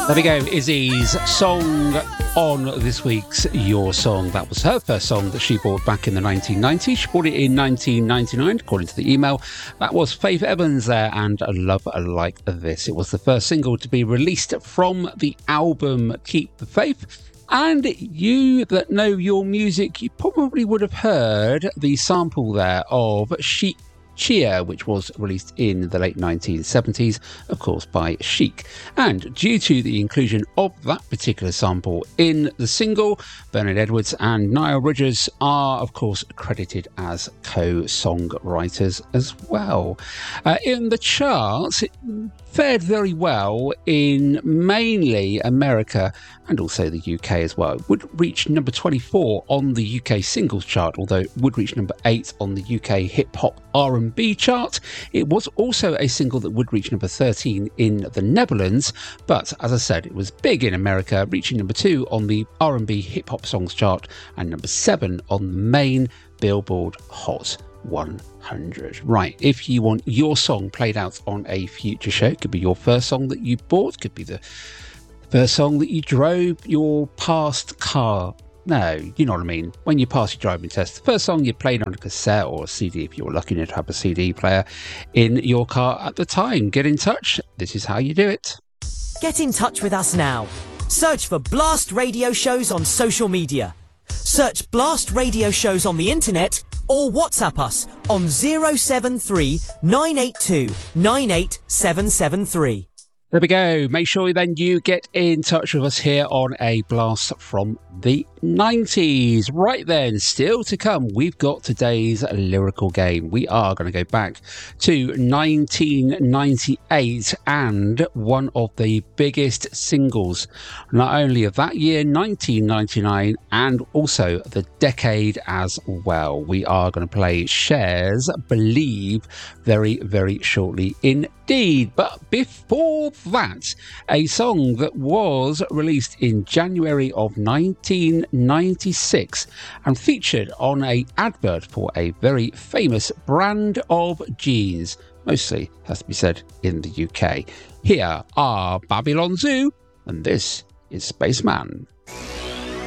There we go, Izzy's song on this week's Your Song. That was her first song that she bought back in the 1990s. She bought it in 1999, according to the email. That was Faith Evans there, and Love Like This. It was the first single to be released from the album Keep the Faith. And you that know your music, you probably would have heard the sample there of Chic Chia, which was released in the late 1970s, of course, by Chic. And due to the inclusion of that particular sample in the single, Bernard Edwards and Nile Rodgers are, of course, credited as co-songwriters as well. In the charts, it fared very well in mainly America and also the UK as well. It would reach number 24 on the UK singles chart, although it would reach number 8 on the UK hip-hop R&B chart. It was also a single that would reach number 13 in the Netherlands, but as I said, it was big in America, reaching number 2 on the R&B hip-hop songs chart and number 7 on the main Billboard Hot 100. Right, if you want your song played out on a future show, it could be your first song that you bought, could be the first song that you drove your past car. No, you know what I mean. When you pass your driving test, the first song you played on a cassette or a CD, if you were lucky enough to have a CD player in your car at the time. Get in touch. This is how you do it. Get in touch with us now. Search for Blast Radio Shows on social media. Search Blast Radio Shows on the internet or WhatsApp us on 073 982 98773. There we go. Make sure then you get in touch with us here on a Blast from the 90s. Right then, still to come, we've got today's lyrical game. We are going to go back to 1998 and one of the biggest singles, not only of that year, 1999, and also the decade as well. We are going to play Cher's Believe very, very shortly indeed. But before that, a song that was released in January of 1996 and featured on an advert for a very famous brand of jeans, mostly, has to be said, in the UK. Here are Babylon Zoo, and this is Spaceman.